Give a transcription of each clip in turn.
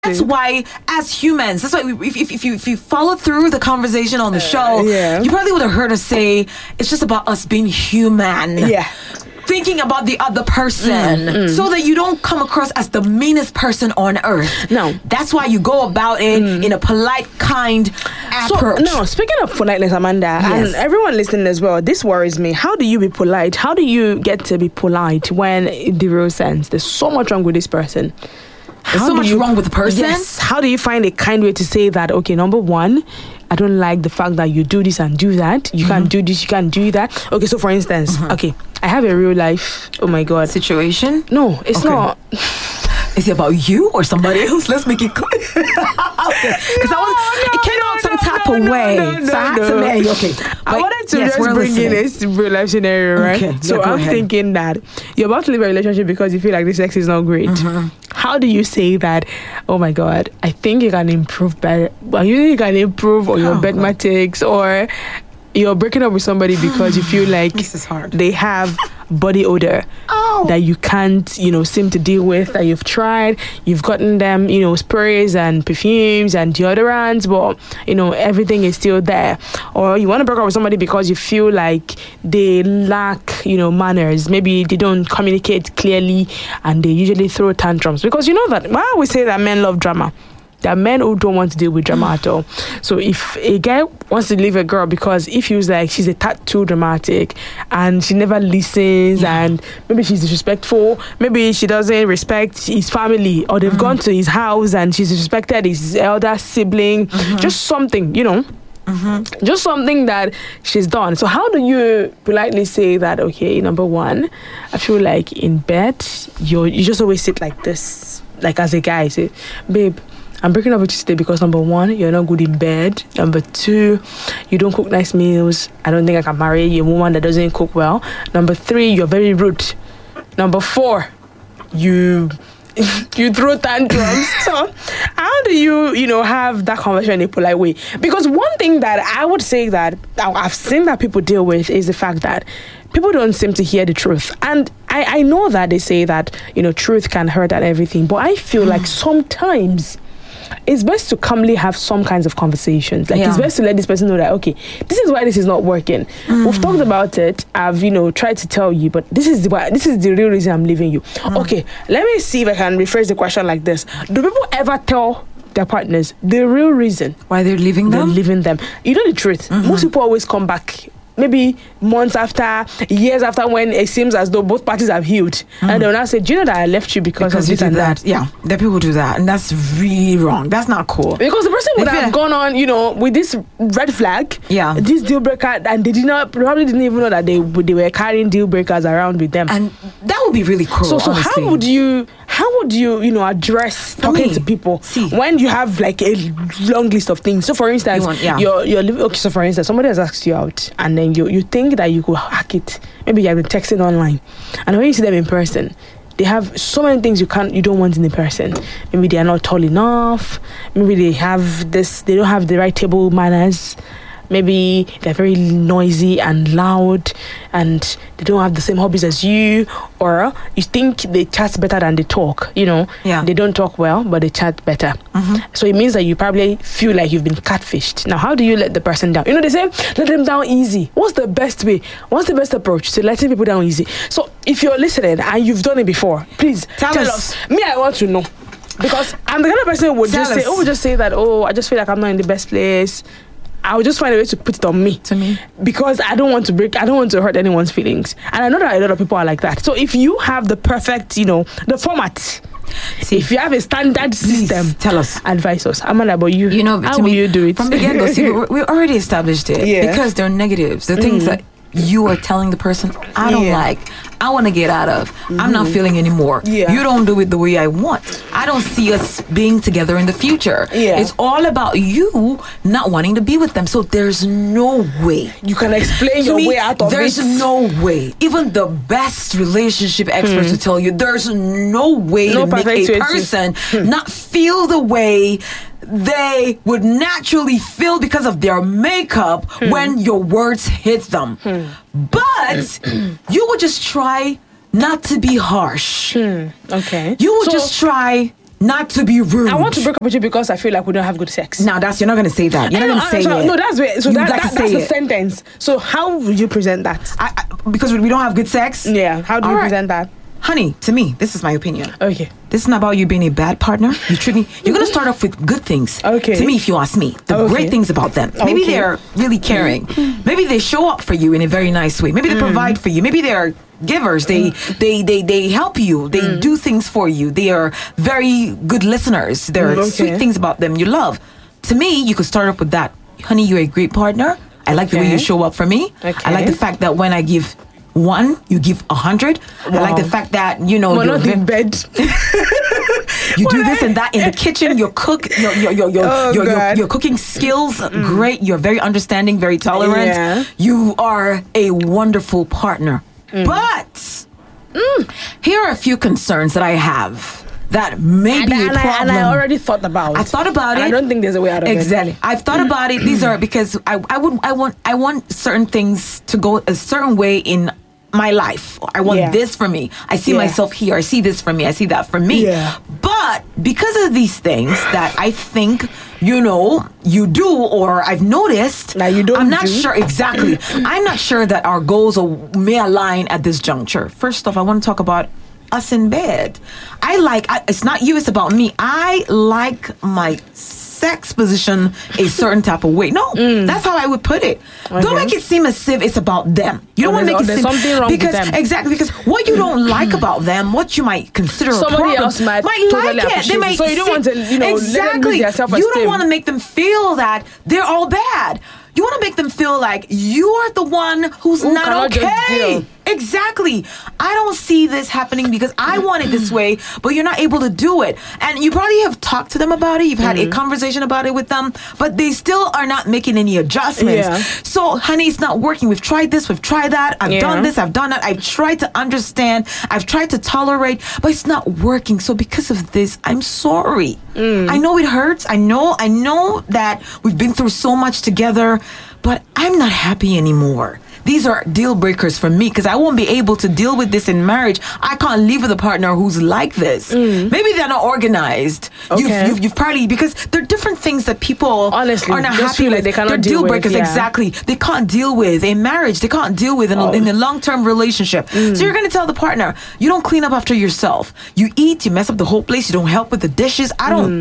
That's why, as humans, that's why if you follow through the conversation on the show, you probably would have heard us say it's just about us being human. Yeah. Thinking about the other person so that you don't come across as the meanest person on earth. No. That's why you go about it in a polite, kind approach. So, no, speaking of politeness, Amanda, and everyone listening as well, this worries me. How do you be polite? How do you get to be polite when, in the real sense, there's so much wrong with this person? There's so much wrong with the person? Yes. How do you find a kind way to say that, okay, number one, I don't like the fact that you do this and do that. You can't do this, you can't do that. Okay, so for instance, okay, I have a real life, oh my God. Situation? No, it's not. Is it about you or somebody else? Let's make it clear. Because it came out some type of way. So I had to marry. Okay. I wanted to just bring in this real life scenario, right? Okay. So I'm thinking that you're about to leave a relationship because you feel like the sex is not great. How do you say that? Oh my God, I think you can improve better. Well, you can improve on your bedmatics, or you're breaking up with somebody because you feel like this is hard. They have body odor that you can't, seem to deal with, that you've tried. You've gotten them, sprays and perfumes and deodorants, but, everything is still there. Or you want to break up with somebody because you feel like they lack, manners. Maybe they don't communicate clearly and they usually throw tantrums. Because you know that, why I always say that men love drama. There are men who don't want to deal with drama at all. So if a guy wants to leave a girl because he feels like she's a tad too dramatic and she never listens and maybe she's disrespectful, maybe she doesn't respect his family, or they've gone to his house and she's disrespected his elder sibling, just something, just something that she's done. So how do you politely say that, okay, number one, I feel like in bed, you just always sit like this, like as a guy, say, babe, I'm breaking up with you today because number one, you're not good in bed. Number two, you don't cook nice meals. I don't think I can marry a woman that doesn't cook well. Number three, you're very rude. Number four, you throw tantrums. So how do you, have that conversation in a polite way? Because one thing that I would say that I've seen that people deal with is the fact that people don't seem to hear the truth. And I know that they say that, truth can hurt and everything, but I feel like sometimes it's best to calmly have some kinds of conversations. Like it's best to let this person know that, okay, this is why this is not working. We've talked about it. I've, tried to tell you, but this is the real reason I'm leaving you. Okay, let me see if I can rephrase the question like this. Do people ever tell their partners the real reason why they're leaving them? They're leaving them. You know the truth. Most people always come back. Maybe months after, years after, when it seems as though both parties have healed. And they'll now say, do you know that I left you because of this and that? Yeah, the people do that. And that's really wrong. That's not cool. Because the person would have gone on, with this red flag, this deal breaker, and they probably didn't even know that they were carrying deal breakers around with them. And that would be really cruel. So how would you address talking to people when you have like a long list of things? So for instance, you're living, okay, so for instance, somebody has asked you out and then you think that you could hack it. Maybe you've been texting online, and when you see them in person, they have so many things you don't want in the person. Maybe they are not tall enough. Maybe they don't have the right table manners. Maybe they're very noisy and loud and they don't have the same hobbies as you, or you think they chat better than they talk, They don't talk well, but they chat better. So it means that you probably feel like you've been catfished. Now, how do you let the person down? They say, let them down easy. What's the best way? What's the best approach to letting people down easy? So if you're listening and you've done it before, please tell us. Me, I want to know. Because I'm the kind of person who would just say that, I just feel like I'm not in the best place. I would just find a way to put it on me. To me. Because I don't want to hurt anyone's feelings. And I know that a lot of people are like that. So if you have the perfect, the format, if you have a standard system, tell us. Advise us. Amanda, but how will you do it? From the get-go, we already established it. Yeah. Because they're negatives. They're things that you are telling the person, I don't like, I want to get out of, I'm not feeling anymore. You don't do it the way I want. I don't see us being together in the future. It's all about you not wanting to be with them. So there's no way you can explain your way out of it. There's no way. Even the best relationship experts will tell you there's no way to make a person not feel the way they would naturally feel because of their makeup when your words hit them. But you would just try not to be harsh. Okay. You would just try not to be rude. I want to break up with you because I feel like we don't have good sex. Now you're not going to say that. You're not going to say it. No, that's it. So that's the sentence. So how would you present that? Because we don't have good sex? Yeah. How do you present that? Honey, to me, this is my opinion. Okay. This is not about you being a bad partner. You're going to start off with good things. Okay. To me, if you ask me, the great things about them. Maybe they're really caring. Maybe they show up for you in a very nice way. Maybe they provide for you. Maybe they're givers. They help you. They do things for you. They are very good listeners. There are sweet things about them you love. To me, you could start off with that. Honey, you're a great partner. I like the way you show up for me. Okay. I like the fact that when I give 1, you give 100. Wow. I like the fact that we're not in bed. You do this and that in the kitchen. Your cooking skills great. You're very understanding, very tolerant. Yeah. You are a wonderful partner. But here are a few concerns that I have that may be a problem. And I already thought about it. I thought about it. I don't think there's a way out of it. Exactly. I've thought about it. These are because I want certain things to go a certain way in my life. I want this for me. I see myself here. I see this for me. I see that for me. Yeah. But because of these things that I think you do, or I've noticed, now you don't. I'm not sure exactly. I'm not sure that our goals may align at this juncture. First off, I want to talk about us in bed. It's not you, it's about me. I like my sex position a certain type of way. No, that's how I would put it. Okay. Don't make it seem as if it's about them. You don't want to make it seem something wrong with them. Exactly, because what you don't like about them, what you might consider somebody a problem, else might totally like it. They might so you don't want to, exactly. let them lose their self-esteem. You don't want to make them feel that they're all bad. You want to make them feel like you are the one who's not okay. Exactly. I don't see this happening because I want it this way, but you're not able to do it. And you probably have talked to them about it. You've had a conversation about it with them, but they still are not making any adjustments. Yeah. So, honey, it's not working. We've tried this. We've tried that. I've done this. I've done that. I've tried to understand. I've tried to tolerate, but it's not working. So because of this, I'm sorry. I know it hurts. I know that we've been through so much together, but I'm not happy anymore. These are deal breakers for me because I won't be able to deal with this in marriage. I can't live with a partner who's like this. Maybe they're not organized. Okay. You've probably, because there are different things that people honestly are not happy with. They cannot they're deal deal breakers, with, exactly. They can't deal with a marriage. They can't deal with in a long-term relationship. So you're going to tell the partner, you don't clean up after yourself. You eat, you mess up the whole place. You don't help with the dishes.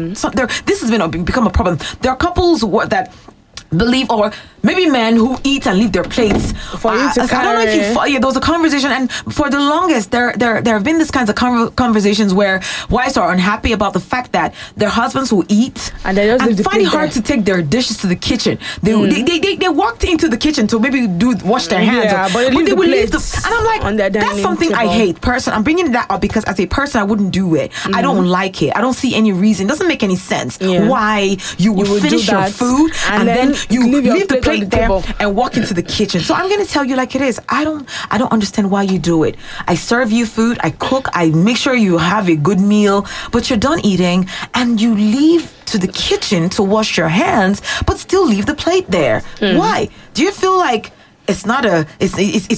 This has become a problem. There are couples that believe, or maybe men who eat and leave their plates. For you to I don't know if there was a conversation, and for the longest, there have been these kinds of conversations where wives are unhappy about the fact that their husbands will eat and find it hard to take their dishes to the kitchen. They walked into the kitchen to maybe wash their hands, but they will leave the. And I'm like, that's something I hate. I'm bringing that up because as a person, I wouldn't do it. I don't like it. I don't see any reason. It doesn't make any sense why you would finish your food and then you leave the plate there and walk into the kitchen. So I'm going to tell you like it is. I don't understand why you do it. I serve you food, I cook, I make sure you have a good meal, but you're done eating and you leave to the kitchen to wash your hands, but still leave the plate there. Why? Do you feel like it's not it's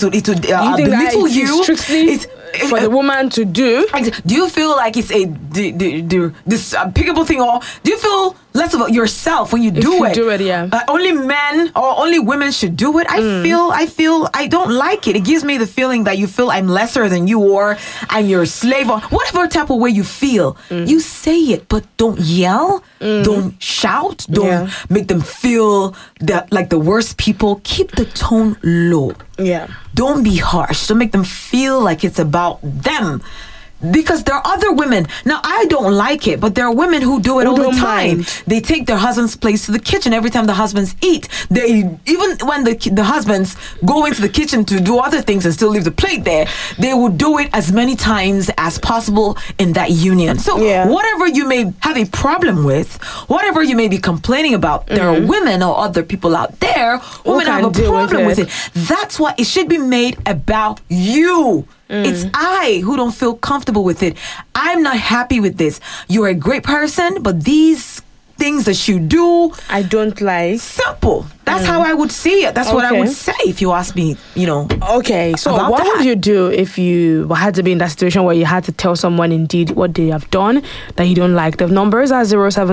belittle you? It's for the woman to do. Do you feel like it's this pickable thing, or do you feel less of yourself when you do it? Only men or only women should do it. I feel I don't like it. It gives me the feeling that you feel I'm lesser than you, or I'm your slave, or whatever type of way you feel. You say it, but don't yell. Don't shout. Don't make them feel that like the worst people. Keep the tone low. Don't be harsh. Don't make them feel like it's about them. Because there are other women. Now, I don't like it, but there are women who do it all the time. They take their husband's place to the kitchen every time the husbands eat. Even when the husbands go into the kitchen to do other things and still leave the plate there, they will do it as many times as possible in that union. So whatever you may have a problem with, whatever you may be complaining about, there are women or other people out there who may have a problem with it. That's why it should be made about you. It's I who don't feel comfortable with it. I'm not happy with this. You're a great person, but these things that you do, I don't like. Simple. That's how I would see it. That's what I would say if you ask me, Okay, so what would you do if you had to be in that situation where you had to tell someone indeed what they have done that you don't like? The numbers are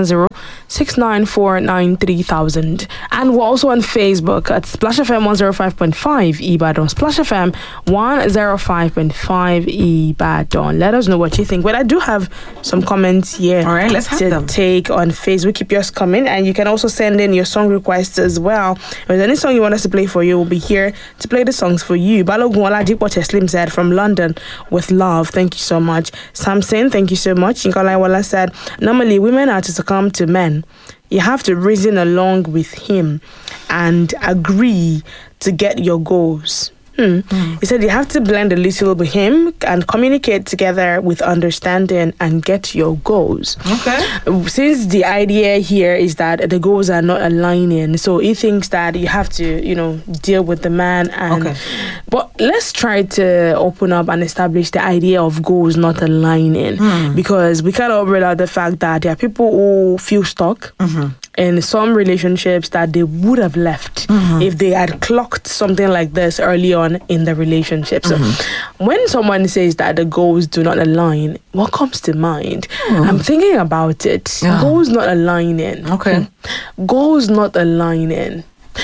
070-694-93,000. And we're also on Facebook at Splash FM 105.5 Ibadan. Splash FM 105.5 Ibadan. Let us know what you think. But I do have some comments here. All right, let's have them. Take on Facebook. Keep yours coming, and you can also send in your song requests as well. If there's any song you want us to play for you, we'll be here to play the songs for you. Balogun Oladipo Slim said from London with love. Thank you so much. Samson, thank you so much. Nkolai Wala said, normally women are to succumb to men. You have to reason along with him and agree to get your goals. He said you have to blend a little with him and communicate together with understanding and get your goals. Okay. Since the idea here is that the goals are not aligning, so he thinks that you have to, deal with the man. But let's try to open up and establish the idea of goals not aligning, because we cannot rule out the fact that there are people who feel stuck in some relationships that they would have left if they had clocked something like this early on in the relationship. So when someone says that the goals do not align, what comes to mind? I'm thinking about it. Goals not aligning. Okay. Goals not aligning.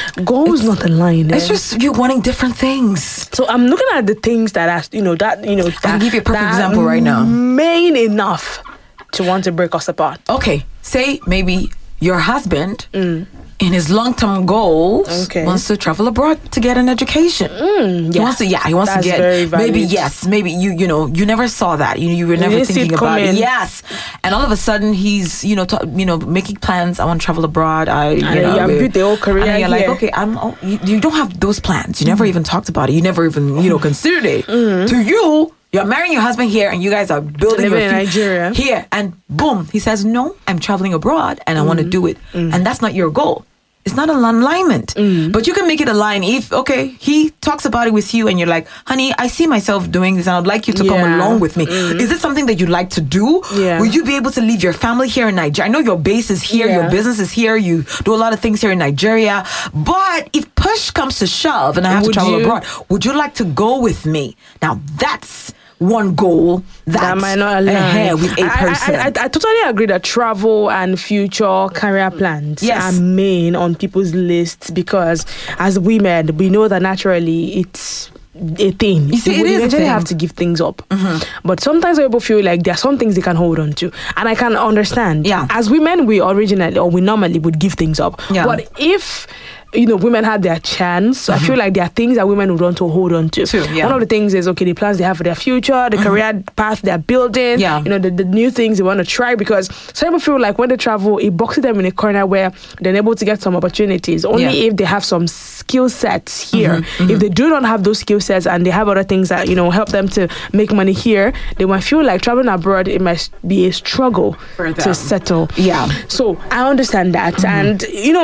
It's just you wanting different things. So I'm looking at the things that are, I'll give you a perfect example right now. Main enough to want to break us apart. Okay. Say maybe your husband in his long-term goals wants to travel abroad to get an education. He wants to get maybe you never saw that. You were never thinking about it. Yes. And all of a sudden he's making plans. I want to travel abroad. built the whole career. And you're like, okay, you don't have those plans. You never even talked about it. You never even considered it. To you, you're marrying your husband here, and you guys are building your in Nigeria here, and boom, he says, "No, I'm traveling abroad, and I want to do it." And that's not your goal. It's not an alignment, but you can make it align if, he talks about it with you and you're like, honey, I see myself doing this and I'd like you to come along with me. Is it something that you'd like to do? Yeah. Will you be able to leave your family here in Nigeria? I know your base is here, your business is here, you do a lot of things here in Nigeria, but if push comes to shove and I have to travel abroad, would you like to go with me? Now that's one goal that might not align with a person. I totally agree that travel and future career plans are main on people's lists, because as women, we know that naturally it's a thing. You see, we eventually have to give things up. But sometimes people feel like there are some things they can hold on to, and I can understand. As women, we normally would give things up. But if women had their chance, I feel like there are things that women would want to hold on to. One of the things is the plans they have for their future, the career path they're building, the new things they want to try, because some people feel like when they travel, it boxes them in a corner where they're able to get some opportunities only if they have some skill sets here. If they do not have those skill sets and they have other things that help them to make money here, they might feel like traveling abroad, it might be a struggle to settle. So I understand that. And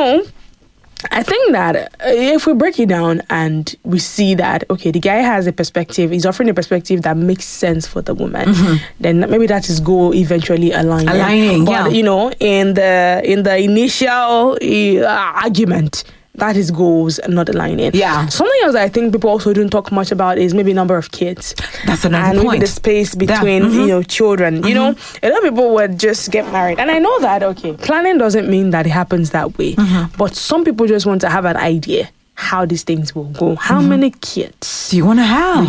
I think that if we break it down and we see that, the guy has a perspective, he's offering a perspective that makes sense for the woman, then maybe that is goal eventually aligning. But, in the initial argument, that is goals not aligning. Something else I think people also don't talk much about is maybe number of kids. That's another point. And maybe the space between children. A lot of people would just get married, and I know that planning doesn't mean that it happens that way. But some people just want to have an idea how these things will go. How many kids do you want to have?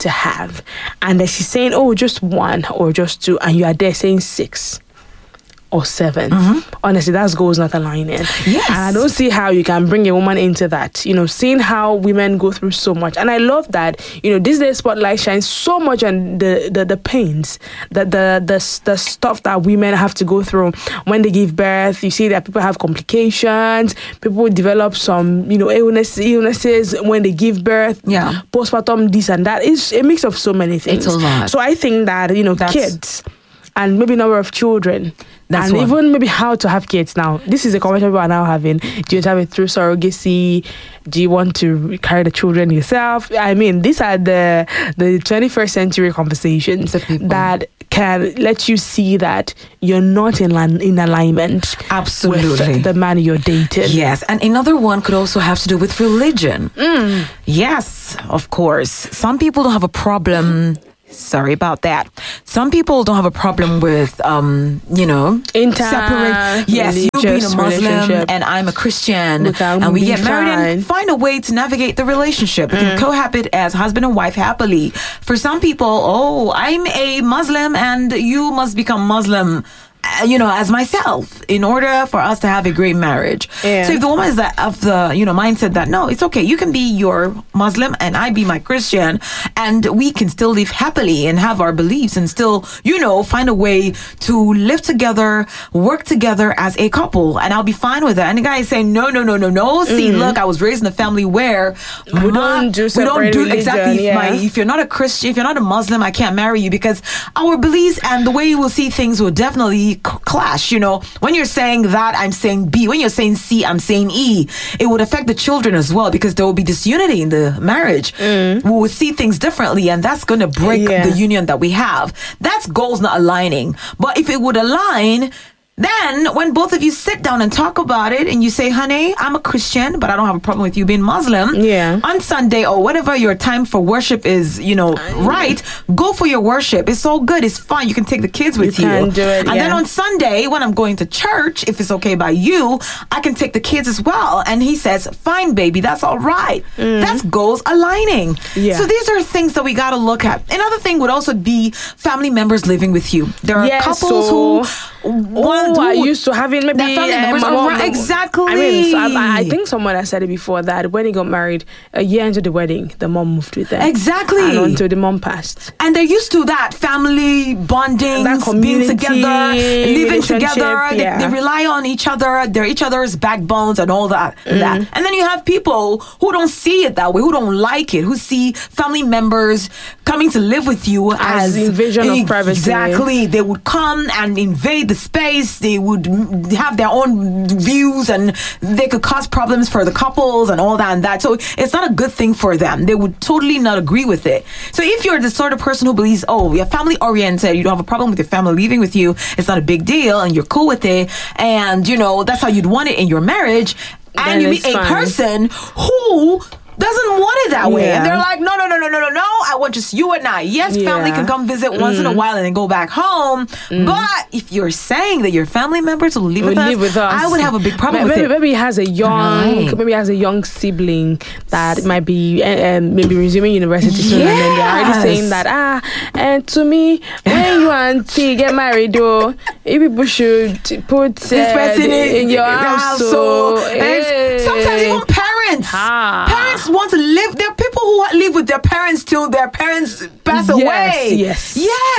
And then she's saying, just one or just two, and you are there saying 6 or 7. Honestly, that's goals not aligning. Yes. And I don't see how you can bring a woman into that. Seeing how women go through so much. And I love that, this day Spotlight shines so much on the pains, the stuff that women have to go through when they give birth. You see that people have complications, people develop some, illnesses when they give birth. Postpartum, this and that. It's a mix of so many things. It's a lot. So I think that, kids and maybe number of children, even maybe how to have kids now. This is a conversation we are now having. Do you want to have it through surrogacy? Do you want to carry the children yourself? I mean, these are the 21st century conversations that can let you see that you're not in alignment absolutely with the man you're dating. Yes, and another one could also have to do with religion. Yes, of course. Some people don't have a problem. Sorry about that. Some people don't have a problem with, separate. Yes, you being a Muslim and I'm a Christian, and we get married and find a way to navigate the relationship. We can cohabit as husband and wife happily. For some people, I'm a Muslim and you must become Muslim, as myself, in order for us to have a great marriage. Yeah. So if the woman is of the mindset that no, it's okay, you can be your Muslim and I be my Christian, and we can still live happily and have our beliefs and still find a way to live together, work together as a couple, and I'll be fine with that. And the guy is saying no. See, look, I was raised in a family where we don't do exactly. If you're not a Christian, if you're not a Muslim, I can't marry you because our beliefs and the way you will see things will definitely clash. When you're saying that, I'm saying B. When you're saying C, I'm saying E. It would affect the children as well because there will be disunity in the marriage. We will see things differently, and that's going to break the union that we have. That's goals not aligning. But if it would align, then when both of you sit down and talk about it and you say, honey, I'm a Christian, but I don't have a problem with you being Muslim. Yeah. On Sunday or whatever your time for worship is, right, go for your worship. It's so good. It's fun. You can take the kids with you. Can do it, and then on Sunday, when I'm going to church, if it's okay by you, I can take the kids as well. And he says, fine, baby, that's all right. That's goals aligning. Yeah. So these are things that we got to look at. Another thing would also be family members living with you. There are couples who I used to having maybe family members exactly. I think someone has said it before that when he got married, a year into the wedding, the mom moved with them. Exactly. And until the mom passed. And they're used to that family bonding, being together, living together. They rely on each other. They're each other's backbones and all that. And then you have people who don't see it that way, who don't like it, who see family members coming to live with you as invasion of privacy. Exactly. They would come and invade the space. They would have their own views and they could cause problems for the couples and all that and that. So it's not a good thing for them. They would totally not agree with it. So if you're the sort of person who believes, you're family oriented, you don't have a problem with your family living with you, it's not a big deal and you're cool with it, and that's how you'd want it in your marriage, and you meet a person who doesn't want it that way. And they're like, no, I want just you and I. Yes, family can come visit once in a while and then go back home. But if you're saying that your family members will live with us, I would have a big problem with it. Maybe he has a young sibling that might be maybe resuming university soon, and then they're already saying that and to me, when you and T get married, though, you people should put this person in your house. Sometimes even parents want to live. There are people who live with their parents till their parents pass away. Yes.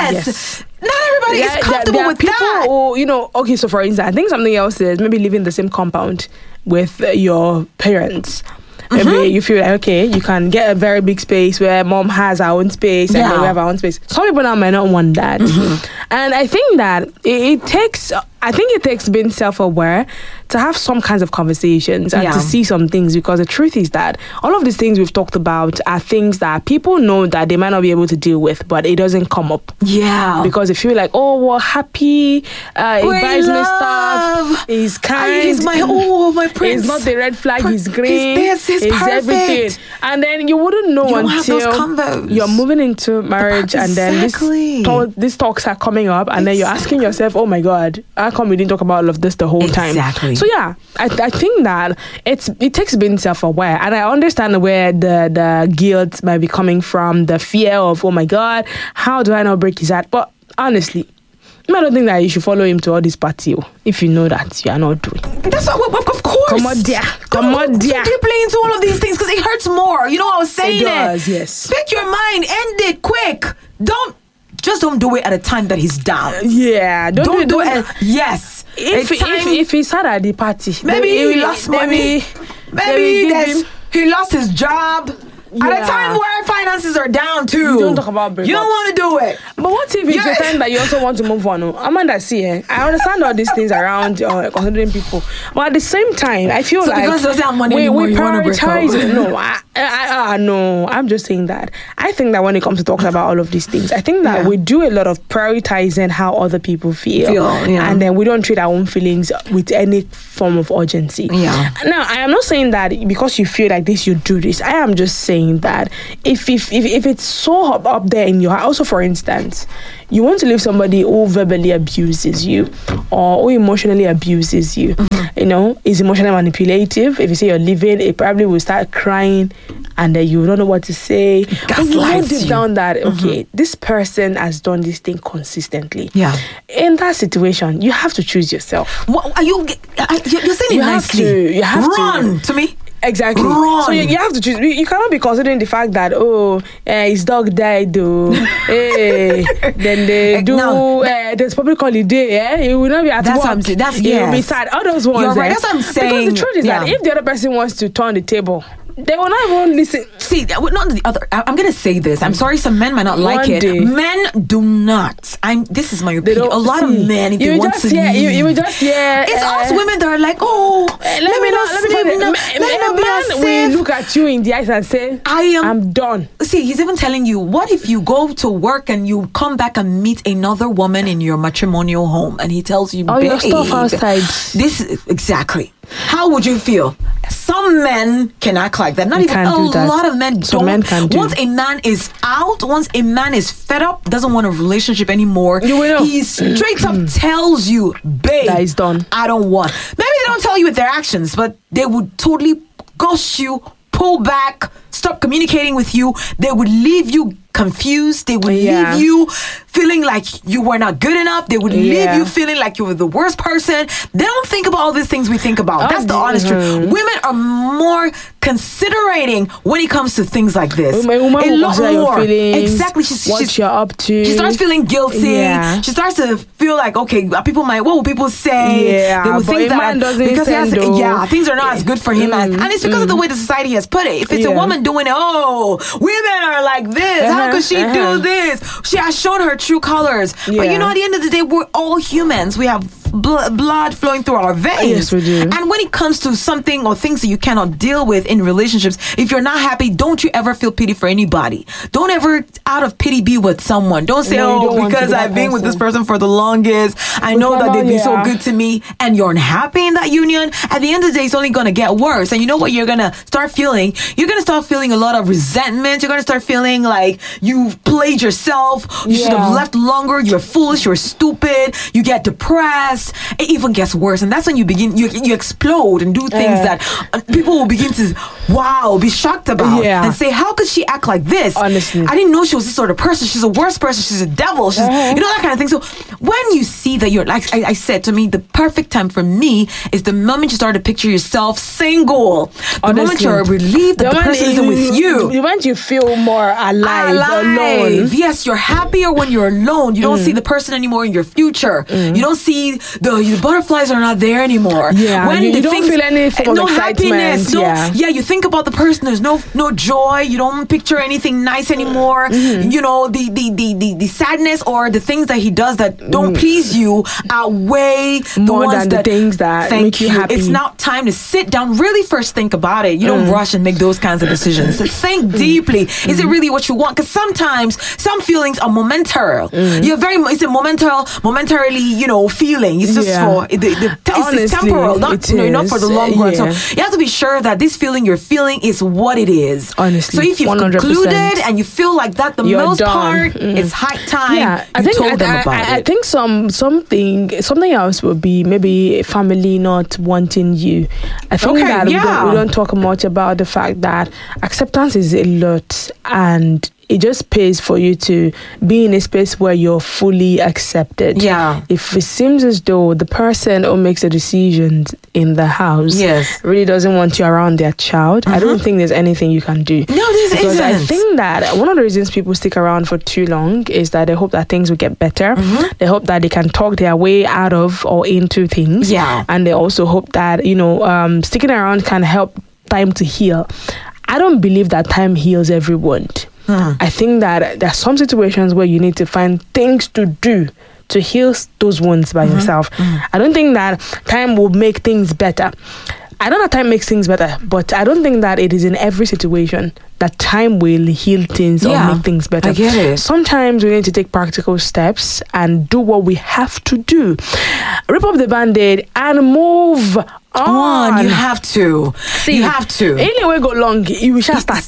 Not everybody is comfortable with people that. Who, okay, so for instance, I think something else is maybe living in the same compound with your parents. Maybe you feel like, okay, you can get a very big space where mom has her own space and then we have our own space. Some people now might not want that. And I think that it takes being self-aware to have some kinds of conversations and to see some things, because the truth is that all of these things we've talked about are things that people know that they might not be able to deal with, but it doesn't come up. Yeah. Because they feel like, happy, he buys me stuff, he's kind, he's my prince. He's not the red flag, he's green, he's everything. And then you wouldn't know until you're moving into marriage and then these talks are coming up and then you're asking yourself, oh my God, how come we didn't talk about all of this the whole time? So I think that it takes being self-aware, and I understand where the guilt might be coming from, the fear of, oh my God, how do I not break his heart? But honestly, I don't think that you should follow him to all this party if you know that you are not doing. That's what, of course. Come on, dear. Don't play into all of these things because it hurts more. You know what I was saying? It does, yes. Speak your mind. End it quick. Don't do it at a time that he's down. Yeah. Don't do it. Yes. If he's sad at the party, maybe he lost money. Maybe he lost his job. At a time where finances are down too. You don't talk about breakups. You don't want to do it. But what if it's the time that you also want to move on? Amanda, see, I understand all these things around considering people, but at the same time, I feel like because doesn't have money anymore, you want to break up. No, I'm just saying that I think that when it comes to talking about all of these things, I think that we do a lot of prioritizing how other people feel, and then we don't treat our own feelings with any form of urgency. Now, I am not saying that because you feel like this, you do this. I am just saying that if it's so up there in your heart, also for instance, you want to leave somebody who verbally abuses you or who emotionally abuses you, is emotionally manipulative. If you say you're leaving, it probably will start crying and then you don't know what to say. But you know deep down that, okay, this person has done this thing consistently. In that situation, you have to choose yourself. What, you're saying it nicely. You have run to me. Exactly. Run. So you have to choose. You cannot be considering the fact that his dog died though. Then they do there's public holiday. He will not be at work. He will be sad. All those ones. You're right. That's what I'm saying. Because the truth is that if the other person wants to turn the table, they will not even listen. See, not the other. I'm gonna say this. I'm sorry, some men might not like it. Men do not. This is my opinion. A lot of men, if they want to leave, you will just it's us women that are like, let me not we look at you in the eyes and say, I'm done. See, he's even telling you, what if you go to work and you come back and meet another woman in your matrimonial home, and he tells you, babe, your stuff outside. This exactly. How would you feel? Some men can act like that. Not even a lot of men don't. Men can do. Once a man is out, once a man is fed up, doesn't want a relationship anymore, he straight up tells you, babe, that is done. I don't want. Maybe they don't tell you with their actions, but they would totally ghost you, pull back, stop communicating with you. They would leave you confused. They would leave you feeling like you were not good enough. They would leave you feeling like you were the worst person. They don't think about all these things we think about. That's the honest truth. Women are more considerating when it comes to things like this. A lot more. Exactly. What you're up to. She starts feeling guilty. She starts to feel like, okay, what will people say? They will think that because things are not as good for him, and it's because of the way the society has put it. If it's a woman doing it, women are like this. How could she do this? She has shown her true colors. But at the end of the day, we're all humans. We have blood flowing through our veins. Yes, we do. And when it comes to something or things that you cannot deal with in relationships, if you're not happy, don't you ever feel pity for anybody. Don't ever, out of pity, be with someone. Don't say, because I've been with this person for the longest, I know that they've been so good to me, and you're unhappy in that union. At the end of the day, it's only going to get worse. And you know what you're going to start feeling? You're going to start feeling a lot of resentment. You're going to start feeling like you played yourself. You should have left longer. You're foolish. You're stupid. You get depressed. It even gets worse, and that's when you begin. You explode and do things that people will begin to be shocked about and say, "How could she act like this?" Honestly, I didn't know she was this sort of person. She's a worse person. She's a devil. She's that kind of thing. So when you see that you're like I said to me, the perfect time for me is the moment you start to picture yourself single. The moment you're relieved that the person isn't with you. The moment you feel more alive. Alone. Yes, you're happier when you're alone. You don't see the person anymore in your future. You don't see the butterflies are not there anymore. When you don't feel any form of happiness. You think about the person. There's no joy. You don't picture anything nice anymore. You know, the sadness or the things that he does that don't please you outweigh more than the things that make you happy. It's now time to sit down, really first think about it. You don't rush and make those kinds of decisions. So think deeply. Is it really what you want? Because sometimes some feelings are momentary. It's a momentarily, feeling. It's just for it's temporal, not for the long run. So you have to be sure that this feeling you're feeling is what it is. Honestly, so if you've 100%. Concluded and you feel like that, most part, it's high time. I think something else would be maybe family not wanting you. I think that we don't talk much about the fact that acceptance is a lot, and it just pays for you to be in a space where you're fully accepted. If it seems as though the person who makes the decisions in the house really doesn't want you around their child, I don't think there's anything you can do. No, because I think that one of the reasons people stick around for too long is that they hope that things will get better. They hope that they can talk their way out of or into things. And they also hope that, sticking around can help time to heal. I don't believe that time heals every wound. I think that there are some situations where you need to find things to do to heal those wounds by yourself. I don't think that time will make things better. I know that time makes things better, but I don't think that it is in every situation that time will heal things or make things better. I get it. Sometimes we need to take practical steps and do what we have to do. Rip up the Band-Aid and move on. You have to. See, you have to. Anyway, go long. You shall start.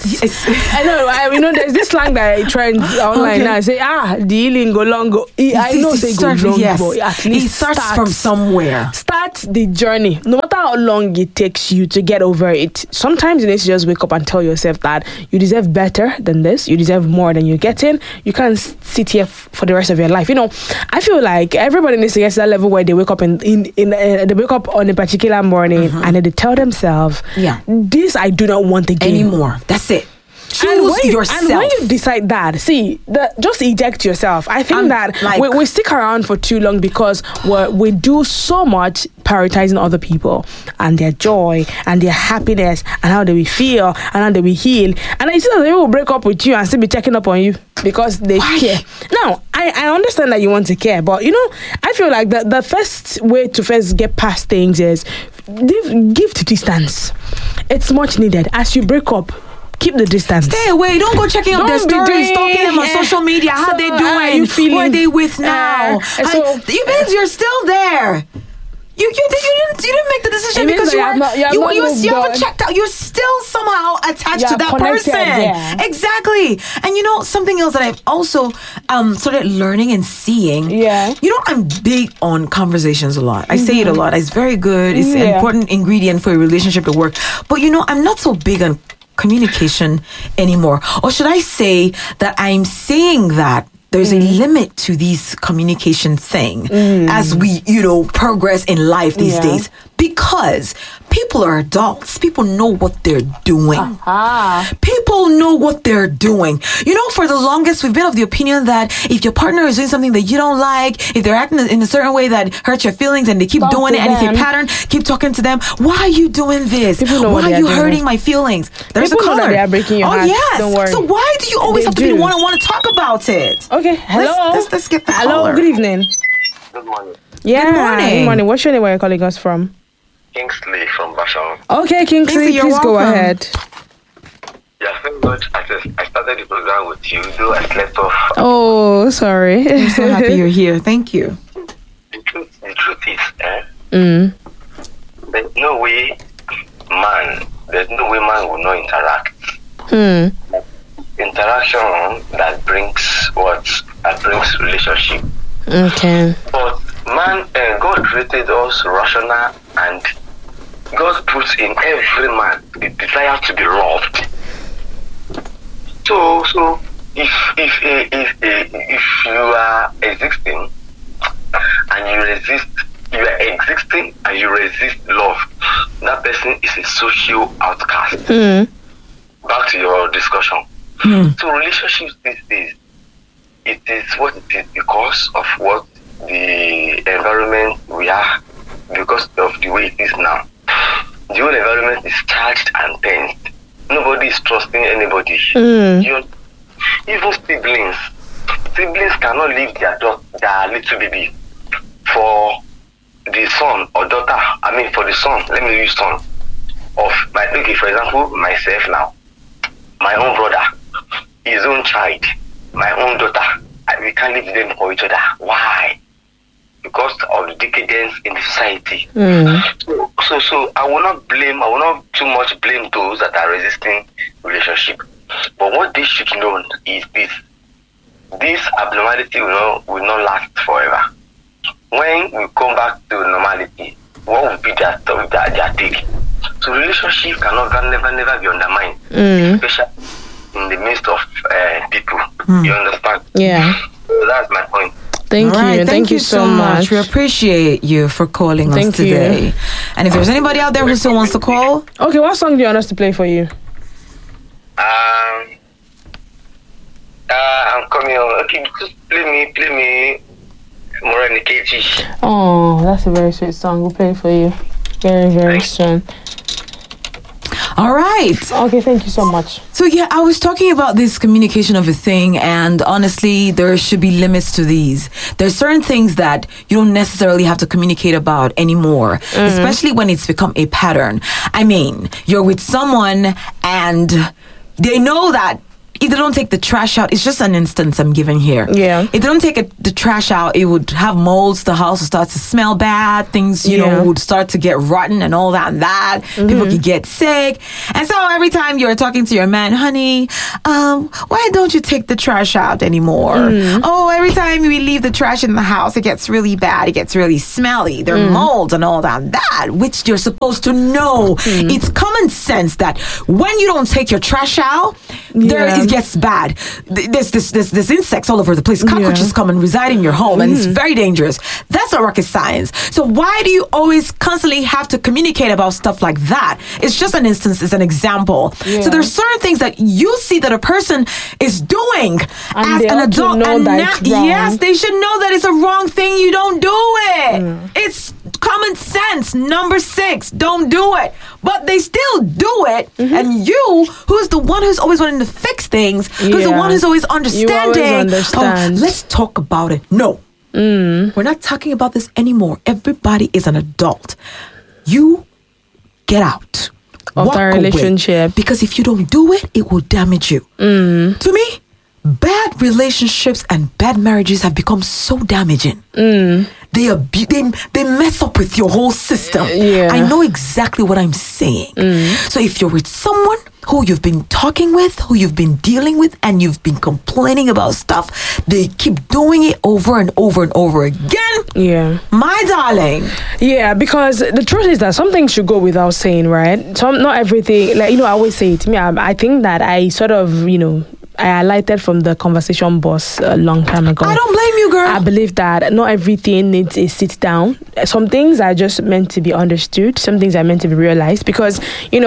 I know. There's this slang that trends online now. Say, the healing go long. I know say go long, but at least it starts from somewhere. Start the journey. No matter how long it takes you to get over it. Sometimes you need to just wake up and tell yourself that you deserve better than this. You deserve more than you're getting. You can't sit here for the rest of your life. I feel like everybody needs to get to that level where they wake up they wake up on a particular morning and then they tell themselves, this I do not want again anymore. That's it. Choose yourself. And when you decide that, just eject yourself. I think we stick around for too long because we do so much prioritizing other people and their joy and their happiness and how they will feel and how they will heal. And I see that they will break up with you and still be checking up on you because they care. Now, I understand that you want to care, but I feel like the first way to first get past things is give the distance. It's much needed. As you break up, keep the distance. Stay away. Don't go checking out their stories, stalking them on social media. How they doing? Who are they with now? It means you're still there. You didn't make the decision because you haven't checked out. You're still somehow attached to that person. Yeah. Exactly. And something else that I've also started learning and seeing. Yeah. I'm big on conversations a lot. I say it a lot. It's very good. It's an important ingredient for a relationship to work. But I'm not so big on communication anymore. Or should I say that I'm saying that there's a limit to these communication thing as we, progress in life these days, because people are adults. People know what they're doing. People know what they're doing. For the longest, we've been of the opinion that if your partner is doing something that you don't like, if they're acting in a certain way that hurts your feelings and they keep doing it and it's a pattern, keep talking to them. Why are you doing this? Why are you hurting my feelings? There's people a color. Know that they are breaking your heart. Yes. Don't worry. So why do you always have to be the one to want to talk about it? Okay. Hello. Let's get the Hello. caller. Good evening. Good morning. Yeah. Good morning. Good morning. What's your name? Where you're calling us from? Kingsley from Basham. Okay, Kingsley, please go ahead. Yeah, thank God I started the program with you, though I slept off. Oh, sorry. I'm so happy you're here. Thank you. The truth is, there's no way man will not interact. Interaction that brings relationship. Okay. But God created us rational, and God puts in every man the desire to be loved. So if you are existing and you resist love, that person is a social outcast. Back to your discussion. So relationships these days, it is what it is because of what the environment we are, because of the way it is now. The whole environment is charged and tense. Nobody is trusting anybody. Even siblings cannot leave their little baby for the son or daughter. For the son, let me use son of for example, myself now, my own brother, his own child, my own daughter. We can't leave them for each other. Why? Because of the decadence in the society. So I will not too much blame those that are resisting relationship. But what they should know is this abnormality will not last forever. When we come back to normality, what will be their take? So relationship cannot never be undermined, especially in the midst of people. You understand? Yeah. So that's my point. Thank you. Thank you so much. We appreciate you for calling us today. And if there's anybody out there who still wants to call, okay, what song do you want us to play for you? I'm coming on. Okay, just play me Morani KG. Oh, that's a very sweet song. We'll play it for you very, very soon. All right. Okay, thank you so much. So yeah, I was talking about this communication of a thing, and honestly, there should be limits to these. There's certain things that you don't necessarily have to communicate about anymore, especially when it's become a pattern. I mean, you're with someone and they know that if they don't take the trash out, it's just an instance I'm giving here. Yeah. If they don't take the trash out, it would have molds. The house would start to smell bad. Things, you know, would start to get rotten and all that and that. People could get sick. And so every time you're talking to your man, honey, why don't you take the trash out anymore? Oh, every time we leave the trash in the house, it gets really bad. It gets really smelly. There are molds and all that and that, which you're supposed to know. It's common sense that when you don't take your trash out, it gets bad. There's insects all over the place. Cockroaches come and reside in your home, and it's very dangerous. That's not rocket science. So why do you always constantly have to communicate about stuff like that? It's just an instance. It's an example. So there's certain things that you see that a person is doing as an adult, and yes, they should know that it's a wrong thing. You don't do it. It's common sense. Number 6, don't do it. But they still do it, and you, who's the one who's always wanting to fix things, who's the one who's always understanding. Let's talk about it. No, we're not talking about this anymore. Everybody is an adult. You get out of the relationship, because if you don't do it, it will damage you. To me, bad relationships and bad marriages have become so damaging. They mess up with your whole system. I know exactly what I'm saying. So if you're with someone who you've been talking with, who you've been dealing with, and you've been complaining about stuff, they keep doing it over and over and over again. My darling. Because the truth is that some things should go without saying, right? Not everything, like, I always say it to me. I think that I sort of, I alighted from the conversation bus a long time ago. I don't blame you, girl. I believe that not everything needs a sit down. Some things are just meant to be understood. Some things are meant to be realized, because,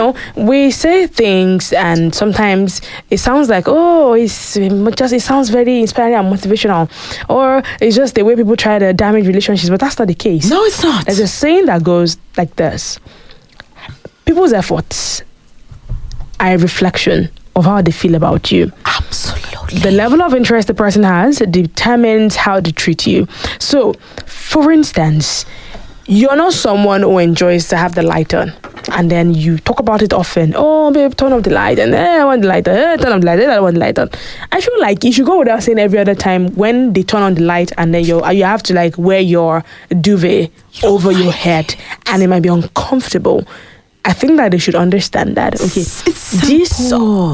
we say things and sometimes it sounds like, it sounds very inspiring and motivational, or it's just the way people try to damage relationships, but that's not the case. No, it's not. There's a saying that goes like this: people's efforts are a reflection of how they feel about you. Absolutely. The level of interest the person has determines how they treat you. So, for instance, you're not someone who enjoys to have the light on, and then you talk about it often. Oh, babe, turn off the light, and I want the light on. Turn off the light, I want the light on. I feel like you should go without saying every other time when they turn on the light, and then you have to wear your duvet over your head, and it might be uncomfortable. I think that they should understand that, okay, this,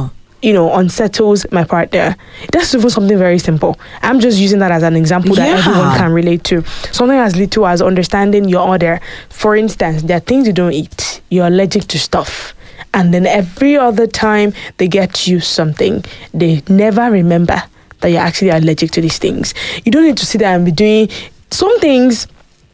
unsettles my partner. That's even something very simple. I'm just using that as an example that everyone can relate to. Something as little as understanding your order. For instance, there are things you don't eat. You're allergic to stuff. And then every other time they get you something, they never remember that you're actually allergic to these things. You don't need to sit there and be doing some things.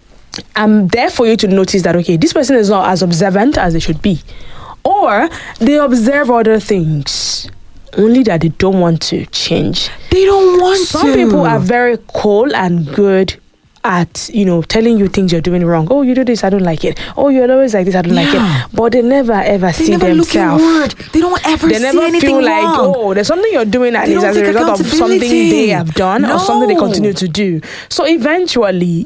I'm there for you to notice that, okay, this person is not as observant as they should be. Or they observe other things, only that they don't want to change. They don't want to. Some people are very cool and good at, telling you things you're doing wrong. Oh, you do this, I don't like it. Oh, you're always like this, I don't like it. But they never ever see themselves. They don't ever see anything wrong. They never feel like, oh, there's something you're doing that is as a result of something they have done or something they continue to do. So eventually,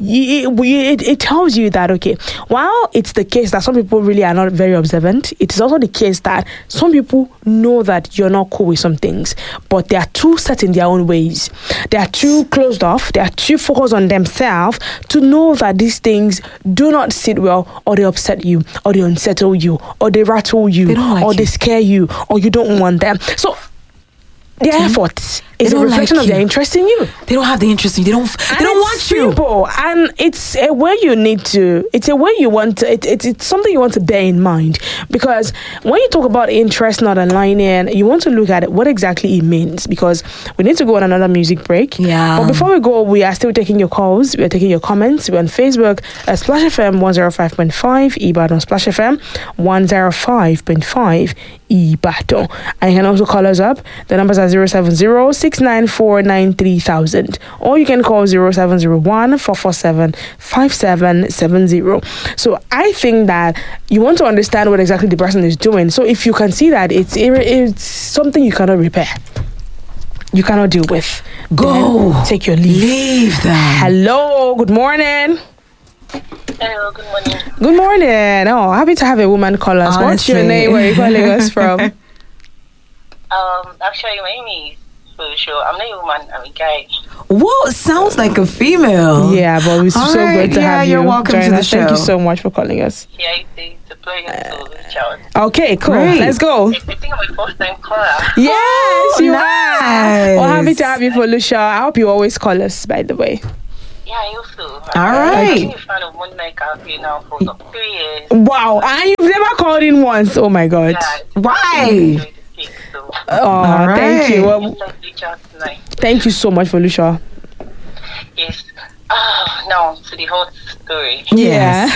it tells you that, okay, while it's the case that some people really are not very observant, it is also the case that some people know that you're not cool with some things, but they are too set in their own ways. They are too closed off. They are too focused on themselves to know that these things do not sit well, or they upset you, or they unsettle you, or they rattle you, they scare you, or you don't want them. So their efforts is a reflection of their interest in you. They don't have the interest in you. They don't want you. Simple. And it's a way it's a way you want to, it's something you want to bear in mind. Because when you talk about interest not aligning, you want to look at what exactly it means. Because we need to go on another music break. Yeah. But before we go, we are still taking your calls. We are taking your comments. We're on Facebook at Splash FM 105.5, Ibadan Splash FM 105.5, Ibadan. And you can also call us up. The numbers are 070 694-9300, or you can call 0701-447-5770. So I think that you want to understand what exactly the person is doing. So if you can see that it's something you cannot repair, you cannot deal with, go take your leave. Leave them. Hello, good morning. Hello, good morning. Good morning. Oh, happy to have a woman call us. Honestly. What's your name? Where are you calling us from? Actually, my name is Felicia. I'm not a woman, I'm a guy. Whoa, sounds like a female. Yeah, but it's All so right, good to have you. you're welcome join to the us. Thank you show. so much for calling us. Yeah, it's a pleasure to reach out. Okay, cool. Great. Let's go. I think I'm a first time caller. Yes, you are. nice. Well, happy to have you, Felicia. I hope you always call us, by the way. Yeah, I used to. right. I'm a fan of Monday Night Cafe now for 3 years. Wow, and you've never called in once. Oh my God. Yeah, Why? Oh, right. thank you. Well, Let's reach out tonight. thank you so much, Felicia. Yes. Now to the whole story. Yes.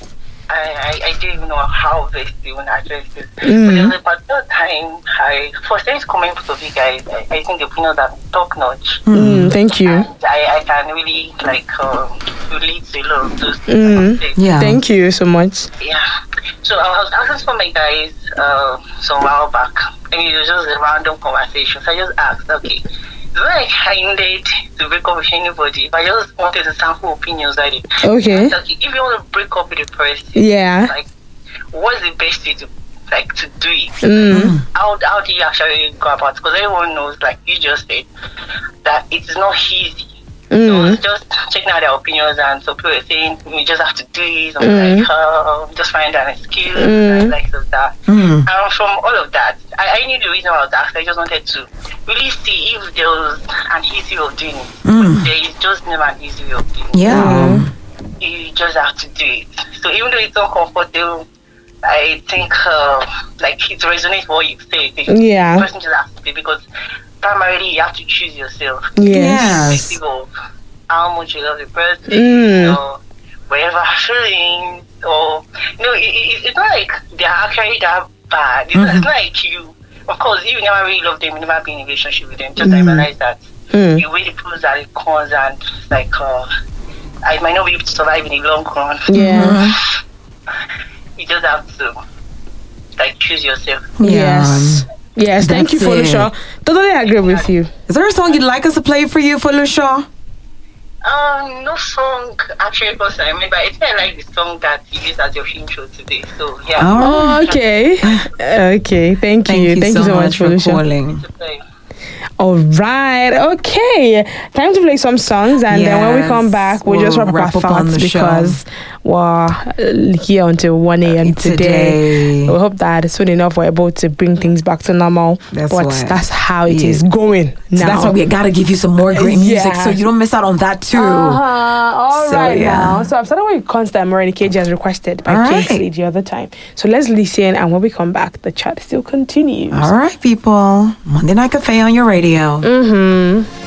I didn't even know how best to even address this. But there was a particular time for things coming from you guys, I think the opinions are top notch. Thank you. And I can really relate to a lot of those things. Yeah. Thank you so much. Yeah. So I was asking for my guys some while back. I mean, it was just a random conversation. So I just asked, okay, it's not like I needed to break up with anybody, but I just wanted to sample opinions at it. Okay. If you want to break up with a person, Yeah. like, what's the best way to do it? How do you actually go about it? Because everyone knows, like you just said, that it's not easy. So just checking out their opinions, and so people are saying we just have to do it. I'm like, just find an excuse, like that. And from all of that, I knew the reason why I was asked. I just wanted to really see if there was an easy way of doing it. But there is just never an easy way of doing it. Yeah. You just have to do it. So even though it's uncomfortable, I think it resonates what you say. The Yeah. person just has to do it, because primarily you have to choose yourself. Yes. People, how much you love the person, or whatever feeling, or it's not like they're actually that bad. It's not like you. Of course, if you never really love them, you never be in a relationship with them. Just realize that you weigh the pros and the cons, and I might not be able to survive in the long run. Yeah. You just have to choose yourself. Yes. Yes, thank you, That's it. Felicia. Totally agree with you. Is there a song you'd like us to play for you, Felicia? No song actually, because I remember I think I like the song that you used as your intro today. So yeah. Oh, okay. Okay, thank you. Thank you so much, for Felicia. calling. All right. Okay. Time to play some songs, and then when we Yes. come back, we'll just wrap wrap our up on thoughts, the show. because we're here until 1 a.m. today. We hope that soon enough we're able to bring things back to normal. That's but why. that's how it is going now. So that's why we gotta give you some more great music, Yeah. so you don't miss out on that too. All So, right yeah. now. So I'm starting with Constant Moreni KJ as requested by All right. Kingsley the other time. So let's listen, and when we come back, the chat still continues. All right, people. Monday Night Cafe on your radio. Mm-hmm.